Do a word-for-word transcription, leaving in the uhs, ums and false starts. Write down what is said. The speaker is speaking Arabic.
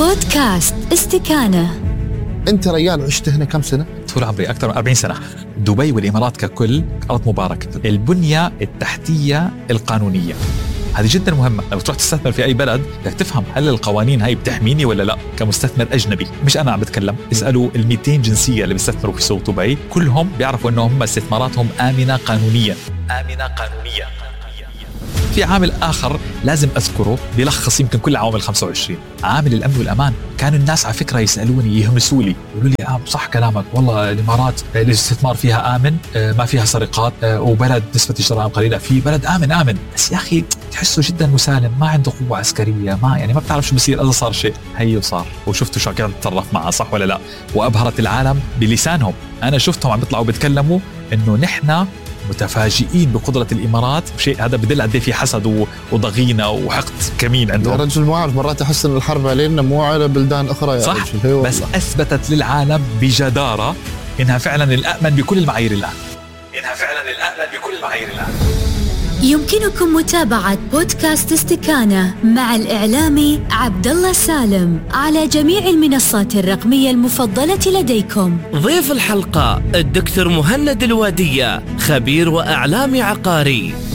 بودكاست استكانة. أنت ريال عشت هنا كم سنة؟ طول عمري أكثر من أربعين سنة. دبي والإمارات ككل أرض مباركة. البنية التحتية القانونية هذه جدا مهمة. لو تروح تستثمر في أي بلد بدك تفهم هل القوانين هاي بتحميني ولا لا كمستثمر أجنبي. مش أنا عم بتكلم، اسألوا المئتين جنسية اللي بيستثمروا في سوق دبي، كلهم بيعرفوا أنهم استثماراتهم آمنة قانونيا. آمنة قانونيا. في عامل آخر لازم أذكره بيلخص يمكن كل عوامل خمسة وعشرين، عامل الأمن والأمان. كانوا الناس على فكرة يسألوني يهمسوا لي يقولوا لي آه صح كلامك، والله الإمارات الاستثمار فيها آمن، ما فيها سرقات، وبلد نسبة الجرائم قليلة، في بلد آمن آمن بس يا أخي تحسه جدا مسالم، ما عنده قوة عسكرية، ما يعني ما بتعرف شو بصير إذا صار شيء. هي وصار وشفتوا شو قاعد تتصرف معه، صح ولا لا؟ وأبهرت العالم بلسانهم. أنا شفتهم عم بيطلعوا بيتكلموا إنه نحن متفاجئين بقدرة الإمارات. شيء هذا بدل قد ايه في حسد وضغينة وحقد كمين عندهم. يا رجل ما أعرف، مرات أحس إن الحرب علينا مو على بلدان أخرى يا صح رجل. بس أثبتت للعالم بجدارة إنها فعلا الأأمن بكل المعايير الآن. إنها فعلا الأأمن بكل المعايير الآن. يمكنكم متابعة بودكاست استكانة مع الإعلامي عبد الله سالم على جميع المنصات الرقمية المفضلة لديكم. ضيف الحلقة الدكتور مهند الوادية، خبير وإعلامي عقاري.